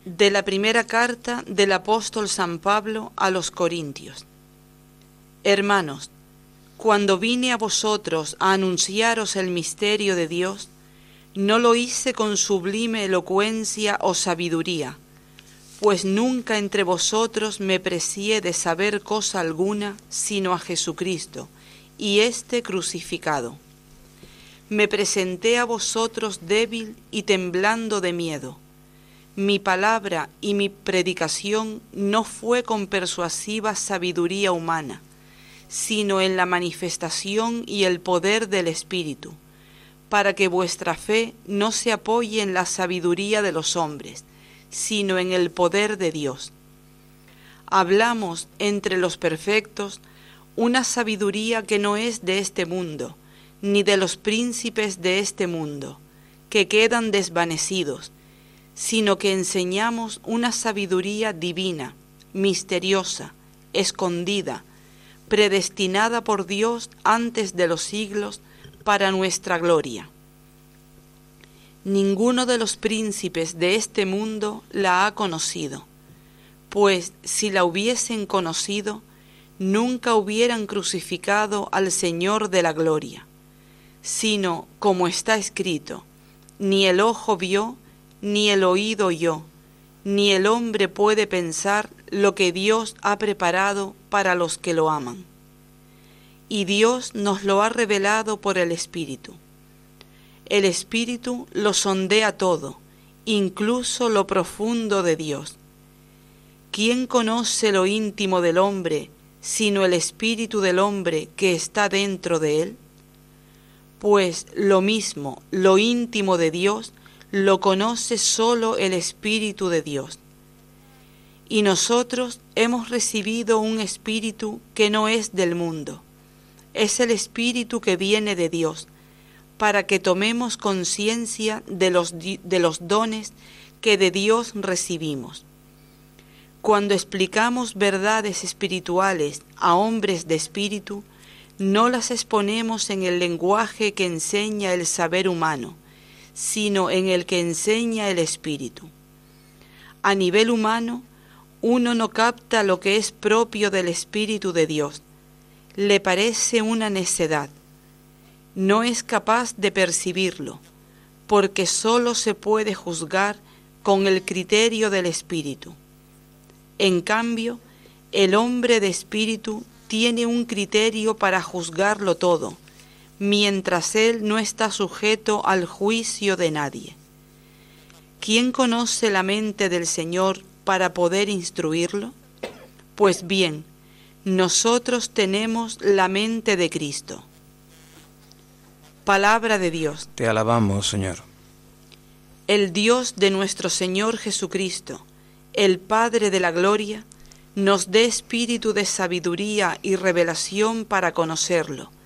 De la primera carta del apóstol San Pablo a los Corintios. Hermanos, cuando vine a vosotros a anunciaros el misterio de Dios, no lo hice con sublime elocuencia o sabiduría, pues nunca entre vosotros me precié de saber cosa alguna sino a Jesucristo, y éste crucificado. Me presenté a vosotros débil y temblando de miedo. Mi palabra y mi predicación no fue con persuasiva sabiduría humana, sino en la manifestación y el poder del Espíritu, para que vuestra fe no se apoye en la sabiduría de los hombres, sino en el poder de Dios. Hablamos entre los perfectos una sabiduría que no es de este mundo, ni de los príncipes de este mundo, que quedan desvanecidos, sino que enseñamos una sabiduría divina, misteriosa, escondida, predestinada por Dios antes de los siglos para nuestra gloria. Ninguno de los príncipes de este mundo la ha conocido, pues si la hubiesen conocido, nunca hubieran crucificado al Señor de la gloria, sino, como está escrito, ni el ojo vio, ni el oído oyó, ni el hombre puede pensar lo que Dios ha preparado para los que lo aman. Y Dios nos lo ha revelado por el Espíritu. El Espíritu lo sondea todo, incluso lo profundo de Dios. ¿Quién conoce lo íntimo del hombre, sino el Espíritu del hombre que está dentro de él? Pues lo mismo, lo íntimo de Dios, lo conoce solo el Espíritu de Dios. Y nosotros hemos recibido un Espíritu que no es del mundo, es el Espíritu que viene de Dios, para que tomemos conciencia de los dones que de Dios recibimos. Cuando explicamos verdades espirituales a hombres de espíritu, no las exponemos en el lenguaje que enseña el saber humano, sino en el que enseña el Espíritu. A nivel humano, uno no capta lo que es propio del Espíritu de Dios. Le parece una necedad. No es capaz de percibirlo, porque sólo se puede juzgar con el criterio del Espíritu. En cambio, el hombre de espíritu tiene un criterio para juzgarlo todo, mientras él no está sujeto al juicio de nadie. ¿Quién conoce la mente del Señor para poder instruirlo? Pues bien, nosotros tenemos la mente de Cristo. Palabra de Dios. Te alabamos, Señor. El Dios de nuestro Señor Jesucristo, el Padre de la gloria, nos dé espíritu de sabiduría y revelación para conocerlo,